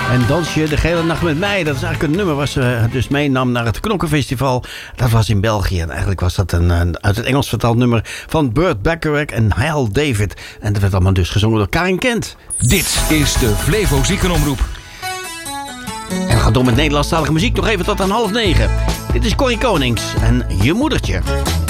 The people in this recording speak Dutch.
En dans je de hele nacht met mij. Dat is eigenlijk een nummer wat ze dus meenam naar het Knokkenfestival. Dat was in België. En eigenlijk was dat een uit het Engels vertaald nummer van Burt Bacharach en Hal David. En dat werd allemaal dus gezongen door Karin Kent. Dit is de Flevo Ziekenomroep. En we gaan door met Nederlandstalige muziek nog even tot aan 8:30. Dit is Corrie Konings en Je Moedertje.